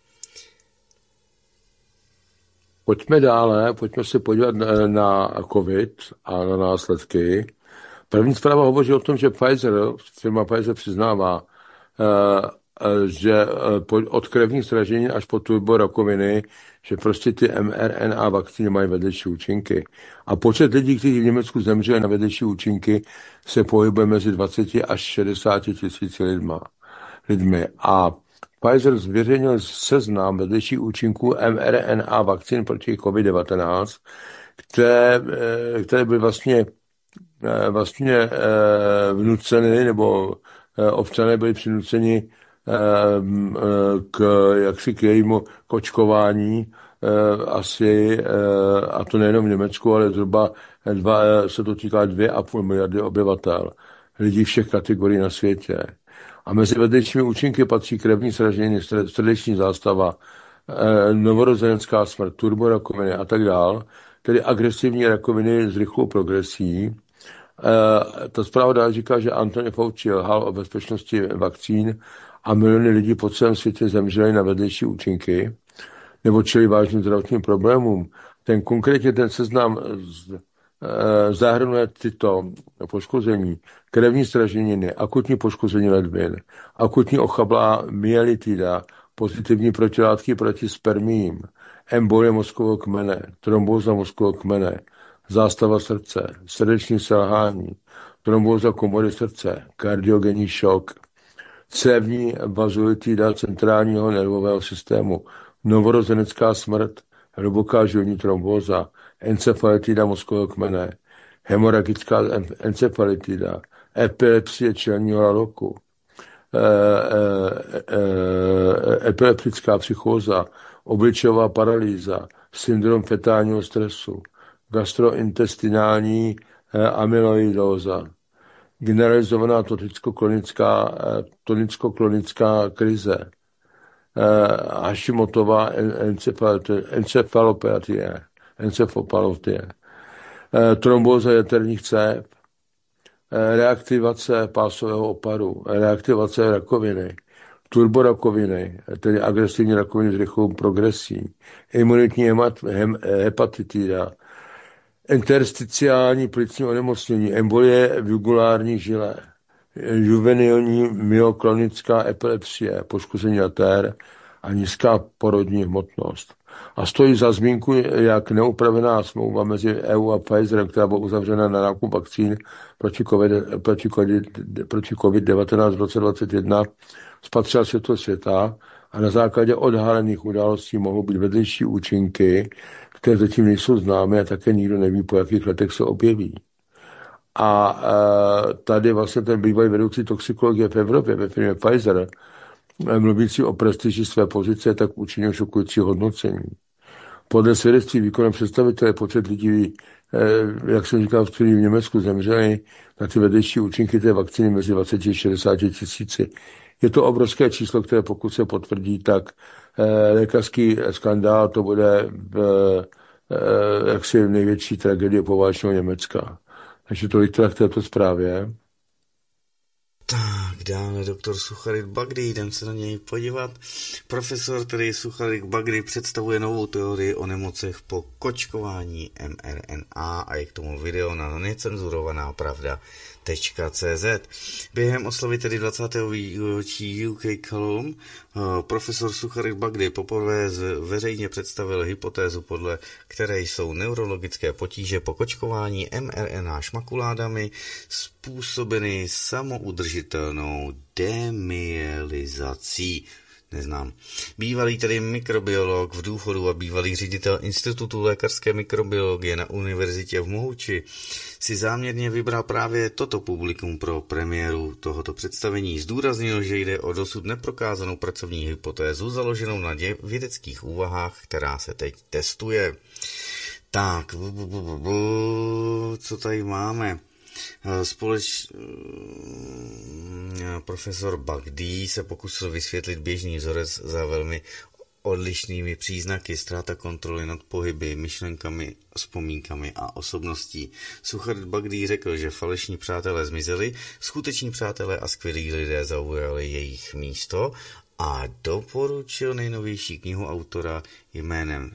Pojďme dále, pojďme se podívat na COVID a na následky. První zpráva hovoří o tom, že firma Pfizer přiznává, že od krevních sražení až po turborakoviny, že prostě ty mRNA vakcíny mají vedlejší účinky. A počet lidí, kteří v Německu zemřeli na vedlejší účinky, se pohybuje mezi 20 až 60 tisíci lidmi. A Pfizer zveřejnil seznam vedlejších účinků mRNA vakcín proti COVID-19, které byly vlastně vnuceny, nebo občané byli přinuceni k jejímu kočkování, a to nejenom v Německu, ale zhruba se to týká 2,5 miliardy obyvatel, lidí všech kategorií na světě. A mezi vedlejšími účinky patří krevní sražení, srdeční zástava, novorozenecká smrt, turborakoviny a tak dál, tedy agresivní rakoviny s rychlou progresí. Ta zpráva dál říká, že Anthony Fauci lhal o bezpečnosti vakcín a miliony lidí po celém světě zemřeli na vedlejší účinky nebo čili vážným zdravotním problémům. Konkrétně ten seznam zahrnuje tyto poškození: krevní sraženiny, akutní poškození ledvin, akutní ochablá myelitida, pozitivní protilátky proti spermiím, embolie mozkového kmene, trombóza mozkového kmene, zástava srdce, srdeční selhání, trombóza komory srdce, kardiogenní šok, cévní vazulitida centrálního nervového systému, novorozenecká smrt, hluboká žilní trombóza, encefalitida mozkového kmene, hemoragická encefalitida, epilepsie čelního laloku, epileptická psychóza, obličejová paralýza, syndrom fetálního stresu, gastrointestinální amyloidóza, generalizovaná tonicko-klonická krize, Hashimotová encefalopatie, trombóza jaterních cév, reaktivace pásového oparu, reaktivace rakoviny, turborakoviny, tedy agresivní rakoviny s rychlou progresí, imunitní hepatitida, intersticiální plicní onemocnění, embolie v jugulární žile, juvenilní myoklonická epilepsie, poškození jater a nízká porodní hmotnost. A stojí za zmínku, jak neupravená smlouva mezi EU a Pfizerem, která byla uzavřena na nákup vakcín proti COVID-19 v roce 2021, spatřila světlo světa a na základě odhalených událostí mohou být vedlejší účinky, které zatím nejsou známé a také nikdo neví, po jakých letech se objeví. A tady vlastně ten bývalý vedoucí toxikologie v Evropě ve firmě Pfizer, mluvící o prestiži své pozice, tak učinil šokující hodnocení. Podle svědectví výkonné představitele počet lidí, jak jsem říkal, v Německu zemřeli na ty vedlejší účinky té vakcíny mezi 20 a 60 tisíci. Je to obrovské číslo, které pokud se potvrdí, tak lékařský skandál to bude jaksi největší tragédie poválečného Německa. Takže tolik teda k této zprávě. Tak, dále doktor Sucharit Bagdi, jdem se na něj podívat. Profesor, tedy Sucharit Bagdi, představuje novou teorii o nemocech po kočkování mRNA a je k tomu video na necenzurovaná pravda.cz. Během oslavy tedy 20. výročí UK Column profesor Sucharit Bagdi poprvé veřejně představil hypotézu, podle které jsou neurologické potíže po kočkování mRNA šmakuládami způsobeny samoudržitelnou demyelizací neznám. Bývalý tedy mikrobiolog v důchodu a bývalý ředitel Institutu lékařské mikrobiologie na univerzitě v Mohuči si záměrně vybral právě toto publikum pro premiéru tohoto představení. Zdůraznil, že jde o dosud neprokázanou pracovní hypotézu založenou na vědeckých úvahách, která se teď testuje. Tak, co tady máme? Profesor Bagdí se pokusil vysvětlit běžný vzorec za velmi odlišnými příznaky, ztráta kontroly nad pohyby, myšlenkami, vzpomínkami a osobností. Sucharit Bagdí řekl, že falešní přátelé zmizeli, skuteční přátelé a skvělí lidé zaujali jejich místo a doporučil nejnovější knihu autora jménem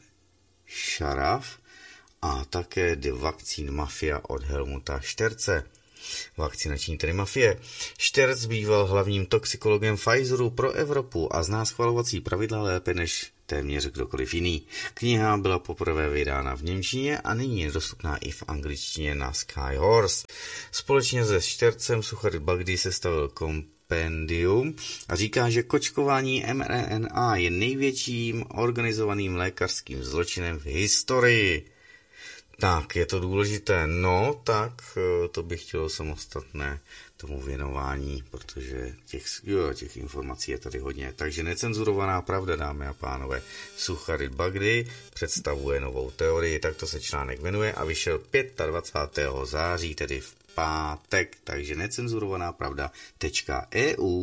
Šaraf a také The Vaccine Mafia od Helmuta Šterce. Vakcinační tedy mafie. Šterc býval hlavním toxikologem Pfizeru pro Evropu a zná schvalovací pravidla lépe než téměř kdokoliv jiný. Kniha byla poprvé vydána v němčině a nyní je dostupná i v angličtině na Skyhorse. Společně se Štercem Sucharit Bagdí sestavil kompendium a říká, že kočkování mRNA je největším organizovaným lékařským zločinem v historii. Tak, je to důležité. No, tak to bych chtělo samostatné tomu věnování, protože těch informací je tady hodně. Takže necenzurovaná pravda, dámy a pánové. Sucharit Bagdí představuje novou teorii, takto se článek jmenuje a vyšel 25. září, tedy v pátek. Takže necenzurovaná pravda.eu.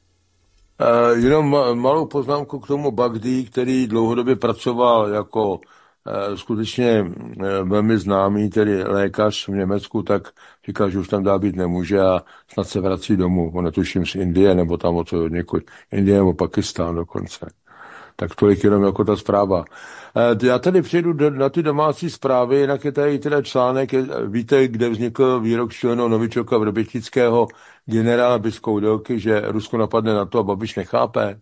Jenom malou poznámku k tomu Bagdí, který dlouhodobě pracoval jako skutečně velmi známý, tedy lékař v Německu, tak říkal, že už tam dál být nemůže a snad se vrací domů. On netuším z Indie, nebo tam od někud. Indie nebo Pakistán dokonce. Tak tolik jenom jako ta zpráva. Já tady přejdu na ty domácí zprávy, jinak je tady teda článek, víte, kde vznikl výrok šíleného Novičoka Vrbětického, generála bez Koudelky, že Rusko napadne na to a Babiš nechápe.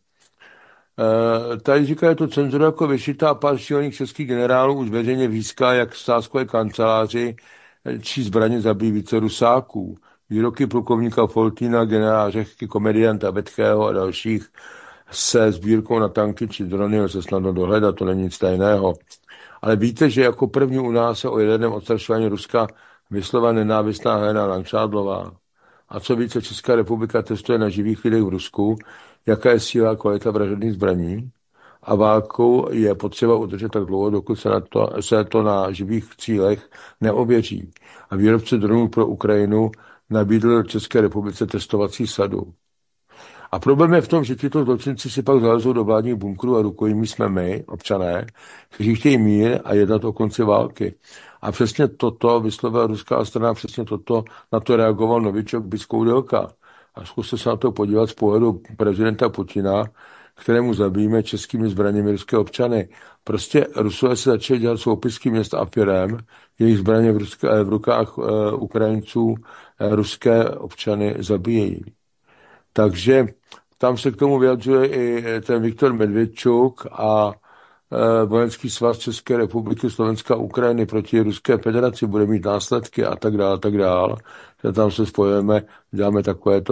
Tady říká, je to cenzura jako vyšitá, pár šílených českých generálů už veřejně výská, jak v sáskové kanceláři, čí zbraně zabíjí více Rusáků. Výroky plukovníka Foltýna, generála Řehky, komedianta Vetchého a dalších se sbírkou na tanky či drony lze snadno dohledat, to není nic tajného. Ale víte, že jako první u nás se o jednom odstrašování Ruska vyslova nenávistná Helena Langšádlová. A co více, Česká republika testuje na živých lidech v Rusku, jaká je síla a kvalita vražedných zbraní a válku je potřeba udržet tak dlouho, dokud se to na živých cílech neověří. A výrobce dronů pro Ukrajinu nabídl České republice testovací sadu. A problém je v tom, že tyto zločinci si pak zalezou do vládních bunkrů a rukojmí jsme my, občané, kteří chtějí mír a jednat o konci války. A přesně toto vyslovila ruská strana, přesně toto, na to reagoval Novičok bez Koudelka. A zkuste se na to podívat z pohledu prezidenta Putina, kterému zabijíme českými zbraněmi ruské občany. Prostě Rusové se začali dělat soupisky měst a firem, jejich zbraně v rukách Ukrajinců ruské občany zabíjejí. Takže tam se k tomu vyjadřuje i ten Viktor Medvědčuk a Vojenský svaz České republiky, Slovenska, Ukrajiny proti Ruské federaci bude mít následky a tak dále, tak dále. Tam se spojujeme, děláme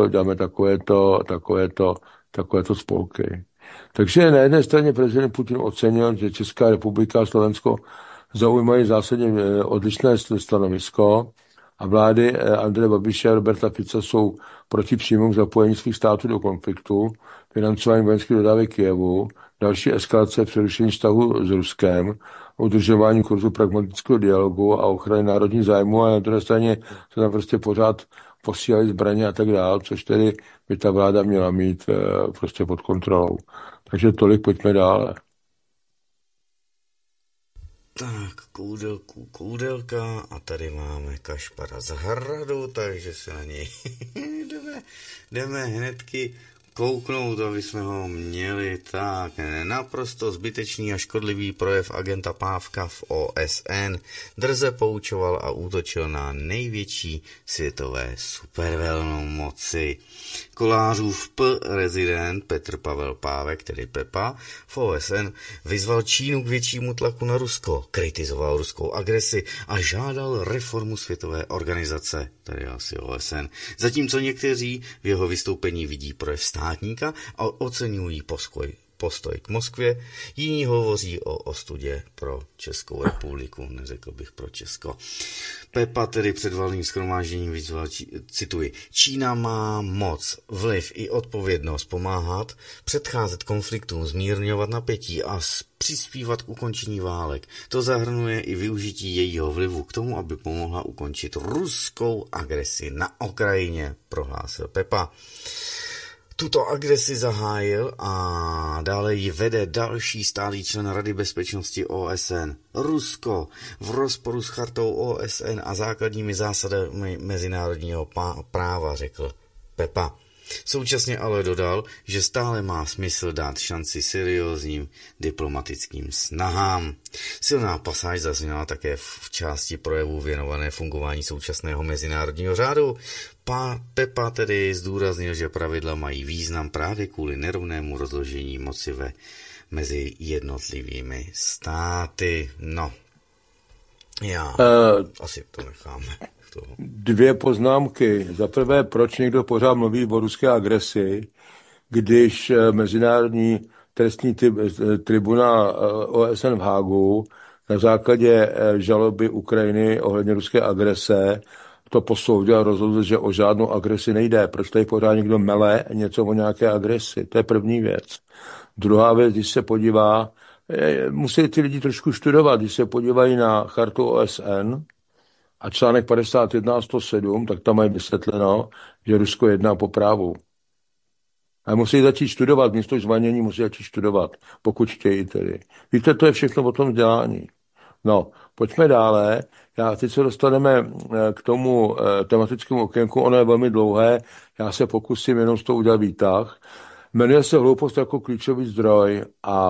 takovéto spolky. Takže na jedné straně prezident Putin ocenil, že Česká republika a Slovensko zaujímají zásadně odlišné stanovisko a vlády Andreje Babiše a Roberta Fica jsou proti přímému zapojení svých států do konfliktu, financování vojenských dodávek Kyjevu, další eskalace přerušení vztahu s Ruskem, udržování kurzu pragmatického dialogu a ochrany národních zájmů a na druhé straně se tam prostě pořád posílají zbraně a tak dále, což tedy by ta vláda měla mít prostě pod kontrolou. Takže tolik, pojďme dále. Tak, Koudelka a tady máme Kašpara z Hradu, takže se na něj jdeme hnedky kouknout, aby jsme ho měli. Tak, naprosto zbytečný a škodlivý projev agenta Pávka v OSN. Drze poučoval a útočil na největší světové supervelmoci. Kolářův prezident Petr Pavel Pávek, tedy Pepa, v OSN vyzval Čínu k většímu tlaku na Rusko, kritizoval ruskou agresi a žádal reformu světové organizace, tedy asi OSN. Zatímco někteří v jeho vystoupení vidí projev státníka a oceňují postoj k Moskvě, jiní hovoří o ostudě pro Českou republiku, neřekl bych pro Česko. Pepa tedy před valným shromážděním vyzval, cituji, Čína má moc, vliv i odpovědnost pomáhat, předcházet konfliktům, zmírňovat napětí a přispívat k ukončení válek. To zahrnuje i využití jejího vlivu k tomu, aby pomohla ukončit ruskou agresi na Ukrajině, prohlásil Pepa. Tuto agresi zahájil a dále ji vede další stálý člen Rady bezpečnosti OSN. Rusko v rozporu s chartou OSN a základními zásadami mezinárodního práva, řekl Pepa. Současně ale dodal, že stále má smysl dát šanci seriózním diplomatickým snahám. Silná pasáž zazněla také v části projevu věnované fungování současného mezinárodního řádu. Pepa tedy zdůraznil, že pravidla mají význam právě kvůli nerovnému rozložení moci mezi jednotlivými státy. No, já asi to necháme. Dvě poznámky. Za prvé, proč někdo pořád mluví o ruské agresi, když Mezinárodní trestní tribunál OSN v Hágu na základě žaloby Ukrajiny ohledně ruské agrese to posoudil a rozhodl, že o žádnou agresi nejde. Proč tady pořád někdo mele něco o nějaké agresi? To je první věc. Druhá věc, když se podívá, musí ty lidi trošku studovat, když se podívají na chartu OSN, a článek 51 a 107, tak tam mají vysvětleno, že Rusko jedná po právu. A musí začít studovat, místo zvanění musí začít studovat, pokud chtějí tedy. Víte, to je všechno o tom vzdělání. No, pojďme dále. Teď se dostaneme k tomu tematickému okénku, ono je velmi dlouhé, já se pokusím jenom z toho udělat výtah. Jmenuje se Hloupost jako klíčový zdroj a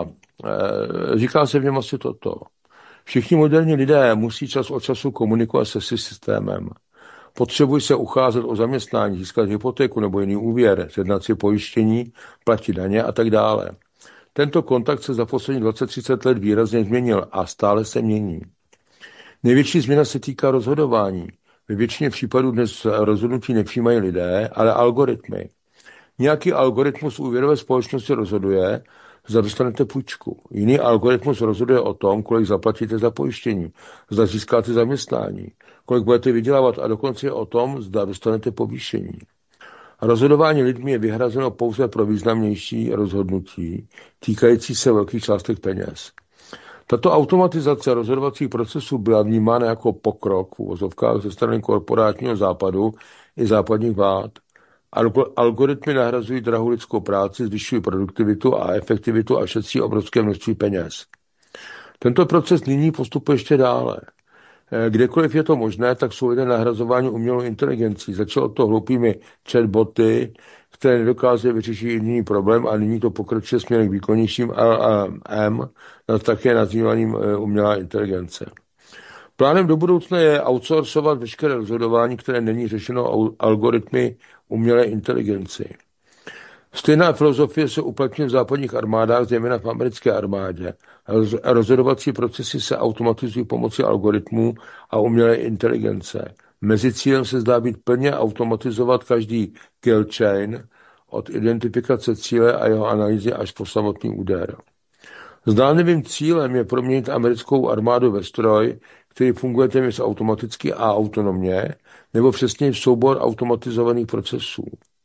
říká se v něm asi toto. Všichni moderní lidé musí čas od času komunikovat se systémem. Potřebují se ucházet o zaměstnání, získat hypotéku nebo jiný úvěr, zjednat si pojištění, platit daně a tak dále. Tento kontakt se za poslední 20-30 let výrazně změnil a stále se mění. Největší změna se týká rozhodování. Ve většině případů dnes rozhodnutí nepřijímají lidé, ale algoritmy. Nějaký algoritmus úvěrové společnosti rozhoduje, zda dostanete půjčku. Jiný algoritmus rozhoduje o tom, kolik zaplatíte za pojištění, zda získáte zaměstnání, kolik budete vydělávat a dokonce o tom, zda dostanete povýšení. Rozhodování lidmi je vyhrazeno pouze pro významnější rozhodnutí týkající se velkých částek peněz. Tato automatizace rozhodovacích procesů byla vnímána jako pokrok v uvozovkách ze strany korporátního západu i západních vlád. Algoritmy nahrazují drahou lidskou práci, zvyšují produktivitu a efektivitu a šetří obrovské množství peněz. Tento proces nyní postupuje ještě dále. Kdekoliv je to možné, tak jsou lidé nahrazování umělou inteligencí. Začalo to hloupými chatboty, které nedokázaly vyřešit jiný problém a nyní to pokračuje směrem k výkonnějším LLM, také nazývaným umělá inteligence. Plánem do budoucna je outsourcovat veškeré rozhodování, které není řešeno algoritmy umělé inteligenci. Stejná filozofie se uplatňuje v západních armádách, zejména v americké armádě. Rozhodovací procesy se automatizují pomocí algoritmů a umělé inteligence. Mezi cílem se zdá být plně automatizovat každý kill chain od identifikace cíle a jeho analýzy až po samotný úder. Zdánlivým cílem je proměnit americkou armádu ve stroj, který funguje téměř automaticky a autonomně, nebo přesně v soubor automatizovaných procesů.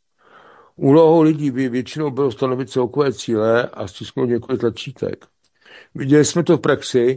Úlohou lidí by většinou bylo stanovit celkové cíle a stisknout několik tlačítek. Viděli jsme to v praxi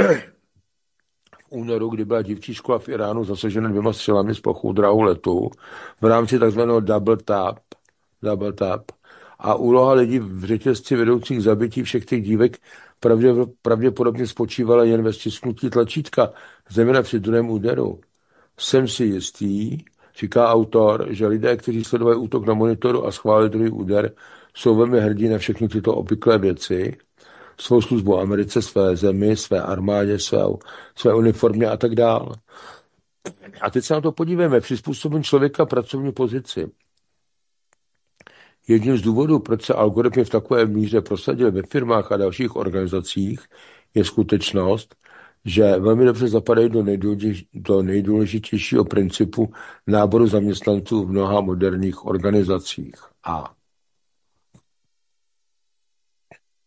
v únoru, kdy byla dívčí škola v Iránu zasažena 2 střelami z plochou dráhu letu v rámci tzv. double tap. A úloha lidí v řetězci vedoucích zabití všech těch dívek pravděpodobně spočívala jen ve stisknutí tlačítka, zejména při druhém úderu. Jsem si jistý, říká autor, že lidé, kteří sledovali útok na monitoru a schválili druhý úder, jsou velmi hrdí na všechny tyto obvyklé věci, svou službu Americe, své zemi, své armádě, své uniformě a tak dále. A teď se na to podívejme. Přizpůsobení člověka pracovní pozici. Jedním z důvodů, proč se algoritmy v takové míře prosadily ve firmách a dalších organizacích, je skutečnost, že velmi dobře zapadají do nejdůležitějšího principu náboru zaměstnanců v mnoha moderních organizacích. A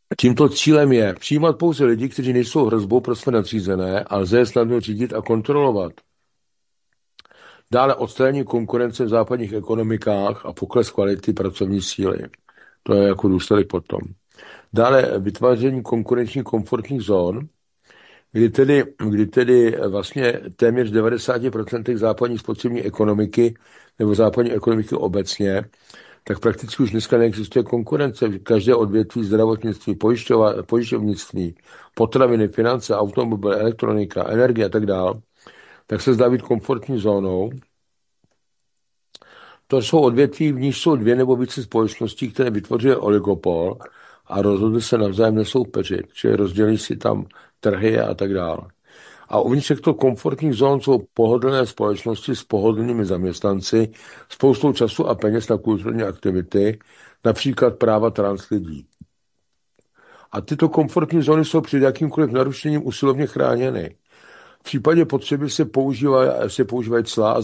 Tímto cílem je přijímat pouze lidi, kteří nejsou hrozbou pro své nadřízené a lze je snadno řídit a kontrolovat. Dále odstranění konkurence v západních ekonomikách a pokles kvality pracovní síly. To je jako důsledek potom. Dále vytváření konkurenčních komfortních zón, kdy tedy vlastně téměř 90% západní spotřební ekonomiky nebo západní ekonomiky obecně, tak prakticky už dneska neexistuje konkurence. Každé odvětví zdravotnictví, pojišťovnictví, potraviny, finance, automobil, elektronika, energie a tak dále, tak se zdá být komfortní zónou. To jsou odvětví, v níž jsou dvě nebo více společností, které vytvořily oligopol a rozhodly se navzájem nesoupeřit, čili rozdělí si tam trhy a tak dále. A uvnitř těchto komfortních zón jsou pohodlné společnosti s pohodlnými zaměstnanci, spoustou času a peněz na kulturní aktivity, například práva trans lidí. A tyto komfortní zóny jsou před jakýmkoliv narušením usilovně chráněny. V případě potřeby se používají cla a